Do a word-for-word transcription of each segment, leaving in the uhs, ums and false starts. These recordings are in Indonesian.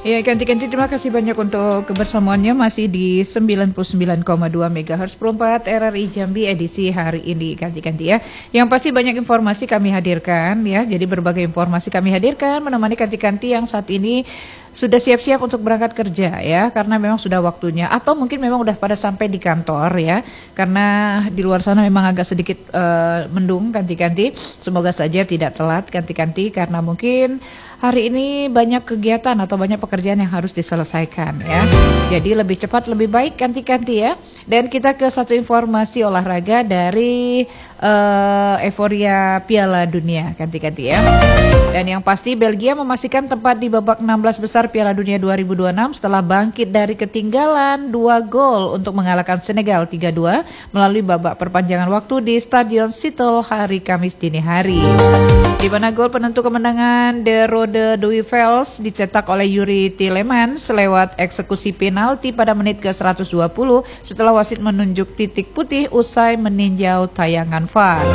Ya, ganti-ganti terima kasih banyak untuk kebersamaannya masih di sembilan puluh sembilan koma dua megahertz per empat R R I Jambi edisi hari ini ganti-ganti ya. Yang pasti banyak informasi kami hadirkan ya. Jadi berbagai informasi kami hadirkan menemani ganti-ganti yang saat ini sudah siap-siap untuk berangkat kerja ya, karena memang sudah waktunya, atau mungkin memang udah pada sampai di kantor ya, karena di luar sana memang agak sedikit uh, mendung ganti-ganti. Semoga saja tidak telat ganti-ganti karena mungkin hari ini banyak kegiatan atau banyak pekerjaan yang harus diselesaikan ya. Jadi lebih cepat lebih baik ganti-ganti ya. Dan kita ke satu informasi olahraga dari uh, euforia Piala Dunia ganti-ganti ya. Dan yang pasti Belgia memastikan tempat di babak enam belas besar Piala Dunia dua ribu dua puluh enam setelah bangkit dari ketinggalan dua gol untuk mengalahkan Senegal tiga dua melalui babak perpanjangan waktu di Stadion Seattle hari Kamis dini hari. Di mana gol penentu kemenangan De Rode Duivels dicetak oleh Yuri Tielemans lewat eksekusi penalti pada menit ke seratus dua puluh setelah wasit menunjuk titik putih usai meninjau tayangan V A R.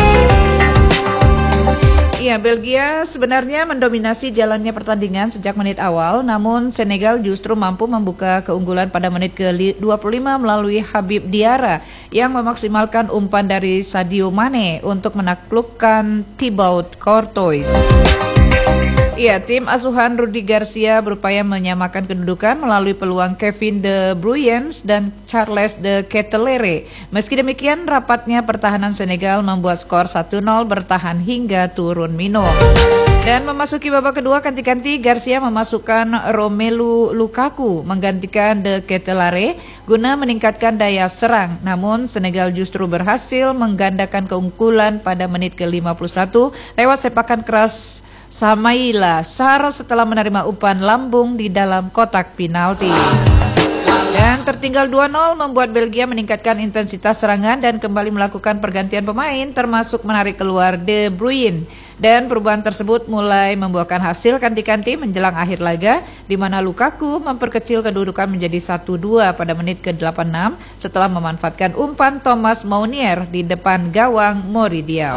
Iya, Belgia sebenarnya mendominasi jalannya pertandingan sejak menit awal, namun Senegal justru mampu membuka keunggulan pada menit ke dua puluh lima melalui Habib Diarra yang memaksimalkan umpan dari Sadio Mane untuk menaklukkan Thibaut Courtois. Iya, tim asuhan Rudi Garcia berupaya menyamakan kedudukan melalui peluang Kevin De Bruyne dan Charles de Ketelaere. Meski demikian, rapatnya pertahanan Senegal membuat skor satu nol bertahan hingga turun minum. Dan memasuki babak kedua ganti-ganti, Garcia memasukkan Romelu Lukaku menggantikan De Ketelaere guna meningkatkan daya serang. Namun Senegal justru berhasil menggandakan keunggulan pada menit ke lima puluh satu lewat sepakan keras Samaila Sarr setelah menerima umpan lambung di dalam kotak penalti. Dan tertinggal dua nol membuat Belgia meningkatkan intensitas serangan dan kembali melakukan pergantian pemain termasuk menarik keluar De Bruyne. Dan perubahan tersebut mulai membuahkan hasil ganti-ganti menjelang akhir laga di mana Lukaku memperkecil kedudukan menjadi satu dua pada menit ke delapan puluh enam setelah memanfaatkan umpan Thomas Meunier di depan gawang Moridial.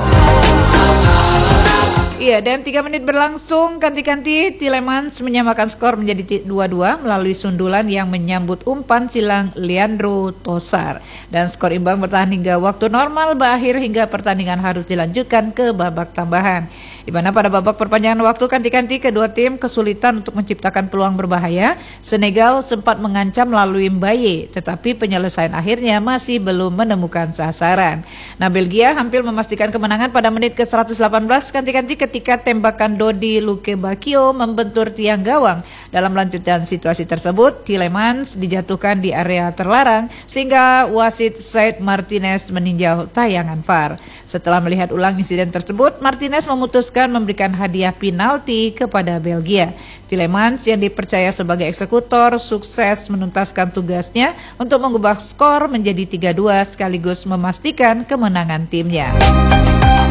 Iya, dan tiga menit berlangsung ganti-ganti, Tielemans menyamakan skor menjadi dua dua melalui sundulan yang menyambut umpan silang Leandro Trossard. Dan skor imbang bertahan hingga waktu normal berakhir hingga pertandingan harus dilanjutkan ke babak tambahan. Di mana pada babak perpanjangan waktu ganti-ganti kedua tim kesulitan untuk menciptakan peluang berbahaya. Senegal sempat mengancam melalui Mbaye, tetapi penyelesaian akhirnya masih belum menemukan sasaran. Nah, Belgia hampir memastikan kemenangan pada menit ke seratus delapan belas ganti-ganti ketika tembakan Dodi Lukebakio membentur tiang gawang. Dalam lanjutan situasi tersebut, Tielemans dijatuhkan di area terlarang sehingga wasit Said Martinez meninjau tayangan V A R. Setelah melihat ulang insiden tersebut, Martinez memutuskan memberikan hadiah penalti kepada Belgia. Tielemans yang dipercaya sebagai eksekutor sukses menuntaskan tugasnya untuk mengubah skor menjadi tiga dua sekaligus memastikan kemenangan timnya.